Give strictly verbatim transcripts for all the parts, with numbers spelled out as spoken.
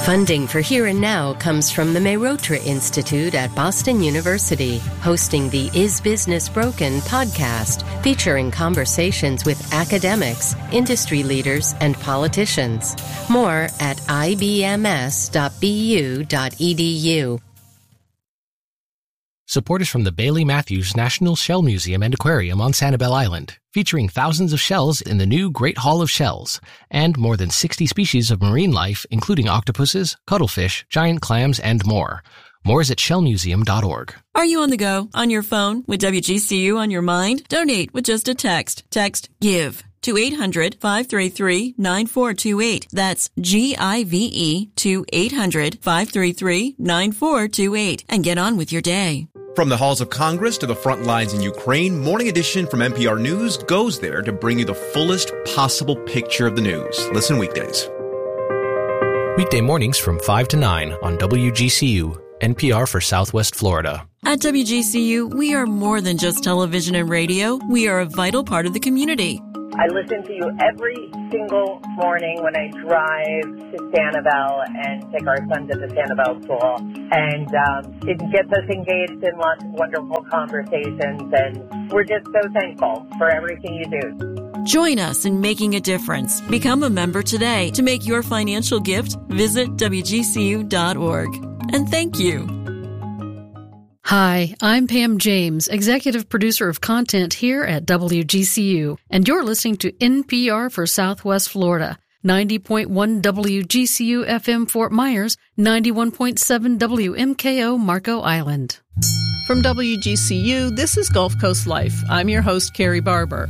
Funding for Here and Now comes from the Mehrotra Institute at Boston University, hosting the Is Business Broken podcast, featuring conversations with academics, industry leaders, and politicians. More at I B M S dot B U dot E D U. Support is from the Bailey Matthews National Shell Museum and Aquarium on Sanibel Island, featuring thousands of shells in the new Great Hall of Shells, and more than sixty species of marine life, including octopuses, cuttlefish, giant clams, and more. More is at shell museum dot org. Are you on the go, on your phone, with W G C U on your mind? Donate with just a text. Text GIVE to eight hundred, five three three, nine four two eight. That's G I V E to eight hundred, five three three, nine four two eight. And get on with your day. From the halls of Congress to the front lines in Ukraine, Morning Edition from N P R News goes there to bring you the fullest possible picture of the news. Listen weekdays. Weekday mornings from five to nine on W G C U, N P R for Southwest Florida. At W G C U, we are more than just television and radio. We are a vital part of the community. I listen to you every single morning when I drive to Sanibel and take our son to the Sanibel school. And um, it gets us engaged in lots of wonderful conversations. And we're just so thankful for everything you do. Join us in making a difference. Become a member today. To make your financial gift, visit W G C U dot org. And thank you. Hi, I'm Pam James, executive producer of content here at W G C U, and you're listening to N P R for Southwest Florida, ninety point one W G C U F M Fort Myers, ninety-one point seven W M K O Marco Island. From W G C U, this is Gulf Coast Life. I'm your host, Carrie Barber.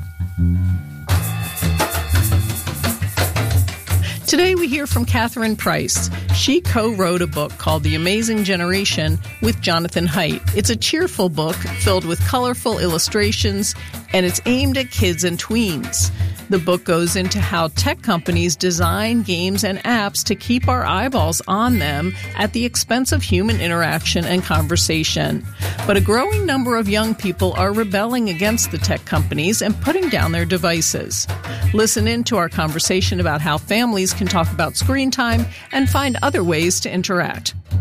Today we hear from Catherine Price. She co-wrote a book called The Amazing Generation with Jonathan Haidt. It's a cheerful book filled with colorful illustrations, and it's aimed at kids and tweens. The book goes into how tech companies design games and apps to keep our eyeballs on them at the expense of human interaction and conversation. But a growing number of young people are rebelling against the tech companies and putting down their devices. Listen in to our conversation about how families can talk about screen time and find other ways to interact.